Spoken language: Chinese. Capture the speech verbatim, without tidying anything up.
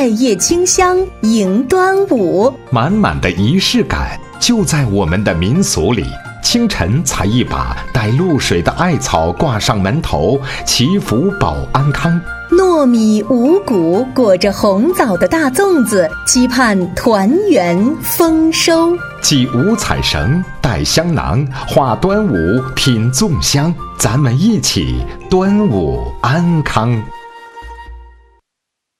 艾叶清香迎端午， 满满的仪式感就在我们的民俗里。清晨采一把带露水的艾草挂上门头，祈福保安康。 糯米五谷裹着红枣的大粽子，期盼团圆丰收。 系五彩绳，带香囊，画端午，品粽香，咱们一起端午安康。